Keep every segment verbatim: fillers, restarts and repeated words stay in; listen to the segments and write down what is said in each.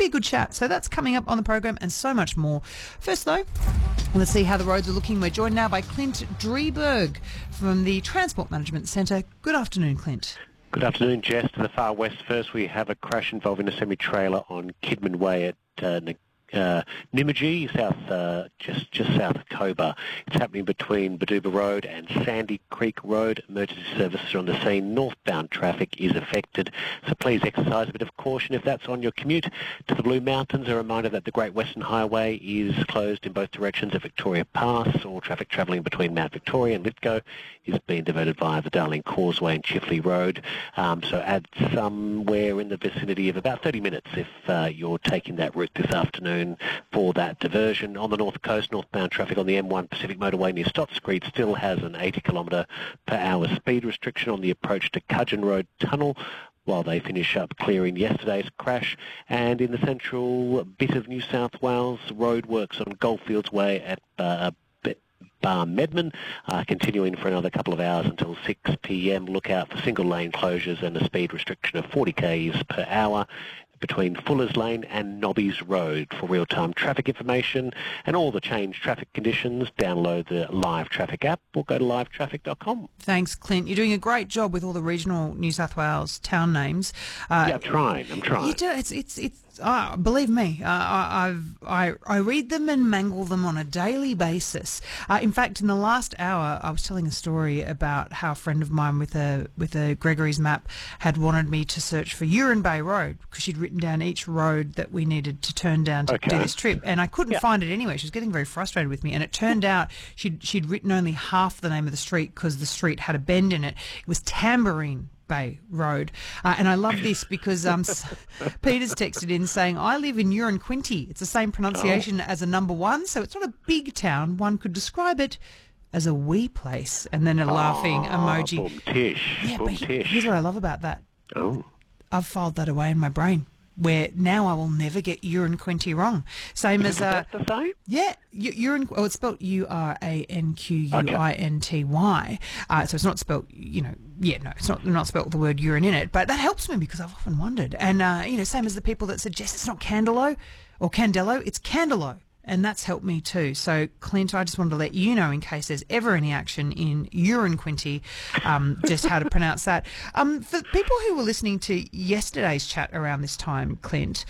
be a good chat. So that's coming up on the program and so much more. First, though, let's see how the roads are looking. We're joined now by Clint Drieberg from the Transport Management Centre. Good afternoon, Clint. Good afternoon, Jess. To the far west first, we have a crash involving a semi-trailer on Kidman Way at uh, uh, Nymagee, south, uh, just just south of Cobar. It's happening between Baduba Road and Sandy Creek Road. Emergency services are on the scene. Northbound traffic is affected, so please exercise a bit of caution if that's on your commute to the Blue Mountains. A reminder that the Great Western Highway is closed in both directions at Victoria Pass. All traffic travelling between Mount Victoria and Lithgow is being diverted via the Darling Causeway and Chifley Road. Um, so add somewhere in the vicinity of about thirty minutes if uh, you're taking that route this afternoon for that diversion. On the north coast, northbound traffic on the M one Pacific Motorway near Stotts Creek still has an eighty kilometre per hour speed restriction on the approach to Cudgeon Road Tunnel while they finish up clearing yesterday's crash. And in the central bit of New South Wales, roadworks on Goldfields Way at uh, Bar Medman, uh, continuing for another couple of hours until six p m. Look out for single lane closures and a speed restriction of forty kilometres per hour between Fuller's Lane and Nobby's Road. For real-time traffic information and all the changed traffic conditions, download the Live Traffic app or go to live traffic dot com. Thanks, Clint. You're doing a great job with all the regional New South Wales town names. Uh, yeah, I'm trying. I'm trying. You do. It's it's it's. Uh, believe me, uh, I, I've I I read them and mangle them on a daily basis. Uh, in fact, in the last hour, I was telling a story about how a friend of mine with a with a Gregory's map had wanted me to search for Urine Bay Road because she'd written down each road that we needed to turn down to okay. do this trip, and I couldn't yeah. find it anywhere. She was getting very frustrated with me, and it turned out she'd she'd written only half the name of the street because the street had a bend in it. It was Tambourine Bay Road. Uh, and I love this because um, Peter's texted in saying, I live in Uranquinty. It's the same pronunciation oh. as a number one, so it's not a big town. One could describe it as a wee place. And then a oh, laughing emoji. Boom tish. Yeah, boom but tish. Here's what I love about that. Oh. I've filed that away in my brain, where now I will never get Uranquinty wrong. Same Is as... Uh, that the same? Yeah, Uran. Oh, it's spelled U R A N Q U I N T Y. Uh, so it's not spelled, you know, yeah, no, it's not not spelled with the word urine in it. But that helps me because I've often wondered. And, uh, you know, same as the people that suggest it's not Candelo or Candelo, it's Candelo. And that's helped me too. So, Clint, I just wanted to let you know, in case there's ever any action in Uranquinty, um, just how to pronounce that. Um, for people who were listening to yesterday's chat around this time, Clint,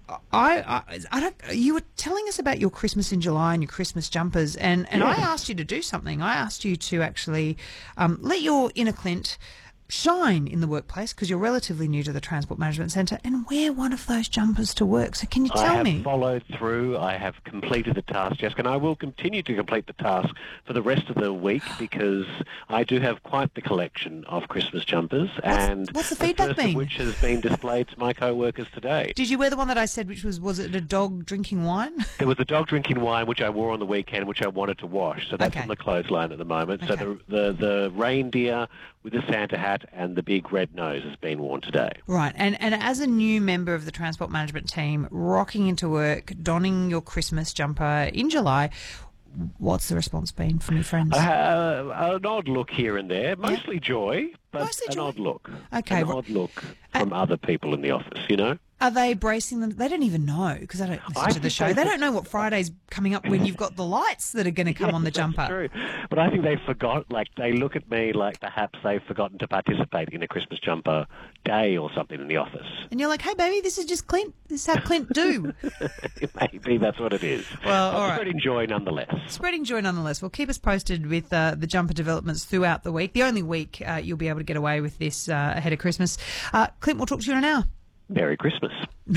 I, I, I don't. You were telling us about your Christmas in July and your Christmas jumpers, and, and I asked you to do something. I asked you to actually um, let your inner Clint shine in the workplace because you're relatively new to the Transport Management Centre and wear one of those jumpers to work. So can you tell I have me? followed through. I have completed the task, Jessica, and I will continue to complete the task for the rest of the week because I do have quite the collection of Christmas jumpers. What's, and what's the the feedback first been? of which has been displayed to my co-workers today. Did you wear the one that I said, which was, was it a dog drinking wine? There was a dog drinking wine, which I wore on the weekend, which I wanted to wash. So that's Okay. on the clothesline at the moment. Okay. So the, the, the reindeer with the Santa hat and the big red nose has been worn today. Right, and and as a new member of the Transport Management team, rocking into work, donning your Christmas jumper in July, what's the response been from your friends? Uh, an odd look here and there, mostly yeah. joy, but Mostly an joy. odd look. Okay. An odd look from other people in the office, you know? Are they bracing them? They don't even know because they don't listen I to the think show. they- They don't know what Friday's coming up when you've got the lights that are going to come Yes, on the that's jumper. True. But I think they forgot, like, they look at me like perhaps they've forgotten to participate in a Christmas jumper day or something in the office. And you're like, hey, baby, this is just Clint. This is how Clint do. Maybe that's what it is. Well, But all right. spreading joy nonetheless. Spreading joy nonetheless. Well, keep us posted with uh, the jumper developments throughout the week. The only week uh, you'll be able to get away with this uh, ahead of Christmas. Uh, Clint, we'll talk to you in an hour. Merry Christmas.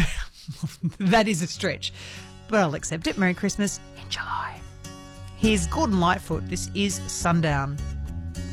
That is a stretch, but I'll accept it. Merry Christmas in July. Here's Gordon Lightfoot. This is Sundown.